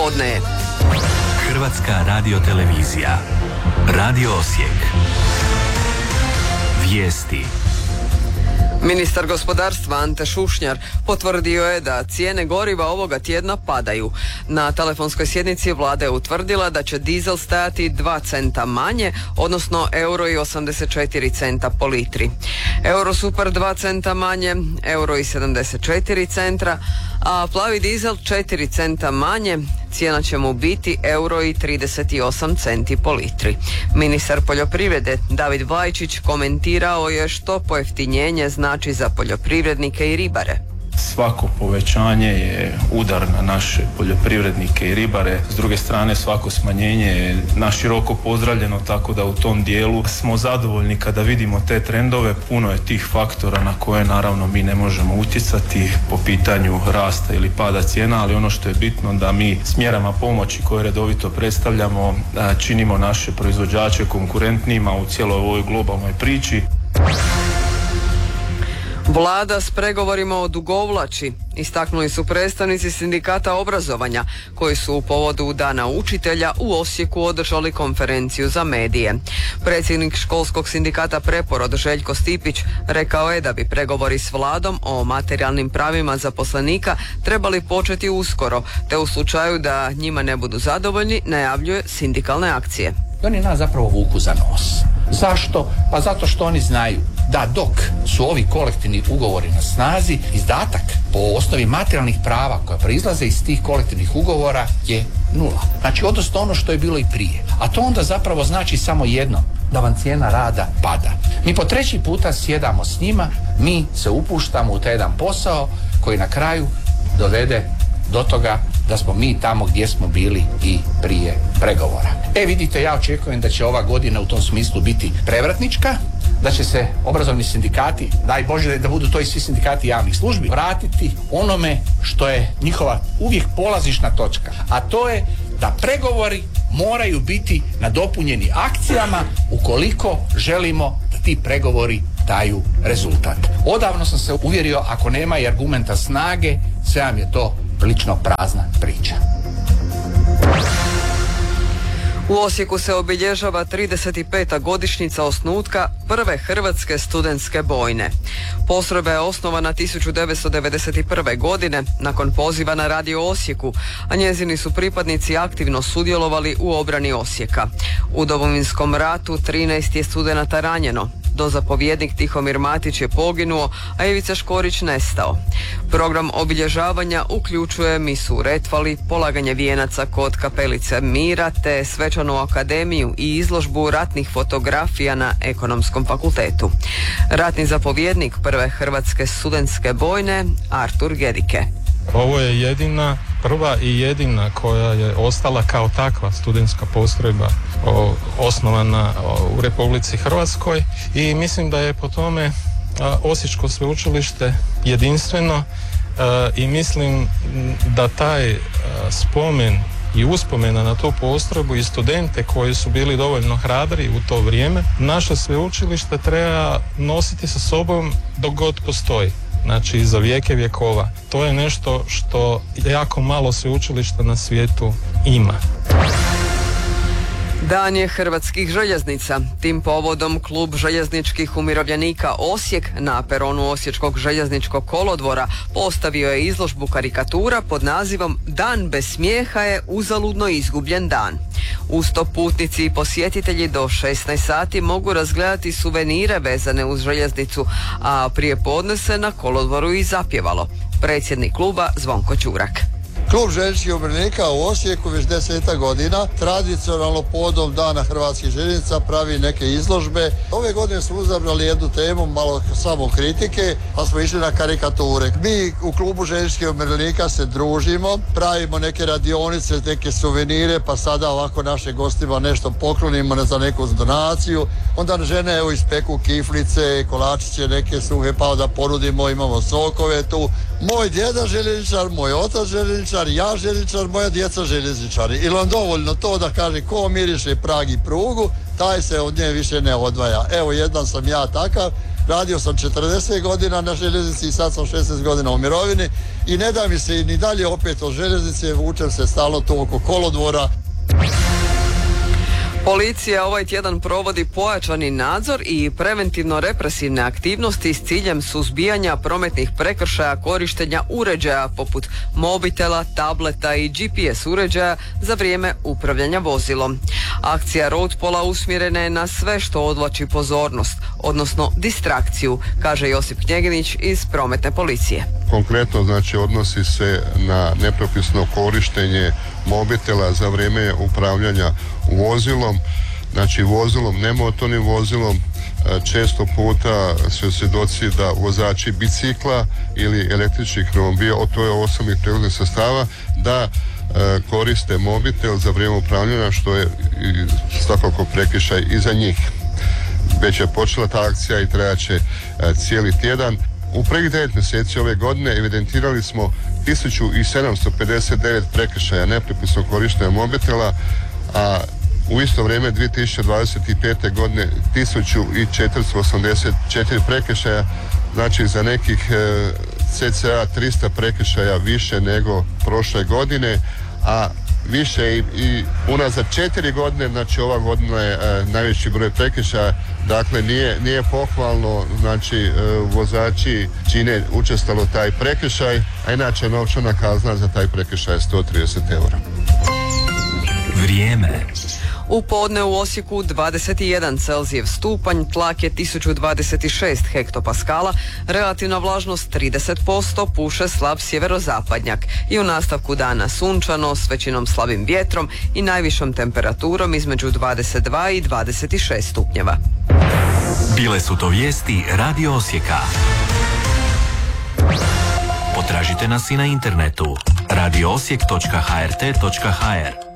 podne je. Hrvatska radiotelevizija. Radio Osijek. Vijesti. Ministar gospodarstva Ante Šušnjar potvrdio je da cijene goriva ovoga tjedna padaju. Na telefonskoj sjednici vlada je utvrdila da će dizel stajati 2 centa manje, odnosno €1,84 po litri. Eurosuper 2 centa manje, €1,74, a plavi dizel 4 centa manje, cijena će mu biti €1,38 po litri. Ministar poljoprivrede David Vlajčić komentirao je što pojeftinjenje znači za poljoprivrednike i ribare. Svako povećanje je udar na naše poljoprivrednike i ribare. S druge strane, svako smanjenje je naširoko pozdravljeno, tako da u tom dijelu smo zadovoljni kada vidimo te trendove. Puno je tih faktora na koje naravno mi ne možemo utjecati po pitanju rasta ili pada cijena, ali ono što je bitno da mi s mjerama pomoći koje redovito predstavljamo činimo naše proizvođače konkurentnijima u cijeloj ovoj globalnoj priči. Vlada s pregovorima odugovlači, istaknuli su predstavnici sindikata obrazovanja koji su u povodu Dana učitelja u Osijeku održali konferenciju za medije. Predsjednik školskog sindikata Preporod Željko Stipić rekao je da bi pregovori s vladom o materijalnim pravima zaposlenika trebali početi uskoro, te u slučaju da njima ne budu zadovoljni najavljuje sindikalne akcije. Oni nas zapravo vuku za nos. Zašto? Pa zato što oni znaju da dok su ovi kolektivni ugovori na snazi, izdatak po osnovi materijalnih prava koja proizlaze iz tih kolektivnih ugovora je nula. Znači, odnosno ono što je bilo i prije. A to onda zapravo znači samo jedno, da vam cijena rada pada. Mi po 3. puta sjedamo s njima, mi se upuštamo u taj jedan posao koji na kraju dovede do toga da smo mi tamo gdje smo bili i prije pregovora. Vidite, ja očekujem da će ova godina u tom smislu biti prevratnička, da će se obrazovni sindikati, daj Bože da budu to i svi sindikati javnih službi, vratiti onome što je njihova uvijek polazišna točka, a to je da pregovori moraju biti nadopunjeni akcijama ukoliko želimo da ti pregovori daju rezultat. Odavno sam se uvjerio, ako nema i argumenta snage, sve vam je to prilično prazna priča. U Osijeku se obilježava 35. godišnjica osnutka prve hrvatske studentske bojne. Postrojba je osnovana 1991. godine nakon poziva na Radio Osijeku, a njezini su pripadnici aktivno sudjelovali u obrani Osijeka. U Domovinskom ratu 13 je studenata ranjeno. Dozapovjednik Tihomir Matić je poginuo, a Ivica Škorić nestao. Program obilježavanja uključuje misu u Retvali, polaganje vijenaca kod Kapelice Mira te svečanu akademiju i izložbu ratnih fotografija na Ekonomskom fakultetu. Ratni zapovjednik prve hrvatske studentske bojne Artur Gedike. Ovo je prva i jedina koja je ostala kao takva studentska postrojba osnovana u Republici Hrvatskoj i mislim da je po tome Osječko sveučilište jedinstveno i mislim da taj spomen i uspomena na tu postrojbu i studente koji su bili dovoljno hrabri u to vrijeme, naše sveučilište treba nositi sa sobom dok god postoji. Znači za vijeke vjekova. To je nešto što jako malo sveučilišta na svijetu ima. Dan je hrvatskih željeznica. Tim povodom Klub željezničkih umirovljenika Osijek na peronu Osječkog željezničkog kolodvora postavio je izložbu karikatura pod nazivom Dan bez smijeha je uzaludno izgubljen dan. Uz to putnici i posjetitelji do 16 sati mogu razgledati suvenire vezane uz željeznicu, a prije podne se na kolodvoru i zapjevalo. Predsjednik kluba Zvonko Ćurak. Klub željezničkih umirovljenika u Osijeku već 10 godina tradicionalno povodom Dana hrvatskih željeznica pravi neke izložbe. Ove godine smo uzabrali jednu temu, malo samo kritike, pa smo išli na karikature. Mi u Klubu željezničkih umirovljenika se družimo, pravimo neke radionice, neke suvenire, pa sada ovako našim gostima nešto poklonimo za neku donaciju. Onda žene evo ispeku kiflice, kolačiće neke suhe, pa da ponudimo, imamo sokove tu. Moj djeda željezničar, moj otac željezničar, ja željezničar, moja djeca željezničari. Ili vam dovoljno to da kaže ko miriše prag i prugu, taj se od nje više ne odvaja. Evo, jedan sam ja takav, Radio sam 40 godina na željeznici i sad sam 16 godina u mirovini i ne da mi se ni dalje opet od željeznice, vučem se stalno to oko kolodvora. Policija ovaj tjedan provodi pojačani nadzor i preventivno-represivne aktivnosti s ciljem suzbijanja prometnih prekršaja korištenja uređaja poput mobitela, tableta i GPS uređaja za vrijeme upravljanja vozilom. Akcija Roadpola usmjerena je na sve što odvlači pozornost, odnosno distrakciju, kaže Josip Knjeginić iz Prometne policije. Konkretno znači odnosi se na nepropisno korištenje mobitela za vrijeme upravljanja vozilom, znači vozilom, nemotornim vozilom. Često puta su svjedoci da vozači bicikla ili električnih romobila, to je osobnih prijevoznih sredstava, da koriste mobitel za vrijeme upravljanja, što je svakako prekršaj i za njih. Već je počela ta akcija i trajat će cijeli tjedan. U prvih 9 mjeseci ove godine evidentirali smo 1759 prekršaja nepropisnog korištenja mobitela, a u isto vrijeme 2025. godine 1484 prekršaja, znači za nekih cca 300 prekršaja više nego prošle godine, a više i unazad 4 godine, znači ova godina je najveći broj prekršaja, dakle nije pohvalno, znači vozači čine učestalo taj prekršaj, a inače novčana kazna za taj prekršaj je 130 eura. Vrijeme. U podne u Osijeku 21 Celzijev stupanj, tlak je 1026 hektopaskala, relativna vlažnost 30%, puše slab sjeverozapadnjak i u nastavku dana sunčano s većinom slabim vjetrom i najvišom temperaturom između 22 i 26 stupnjeva. Bile su to vijesti Radio Osijeka. Potražite nas i na internetu radioosijek.hrt.hr.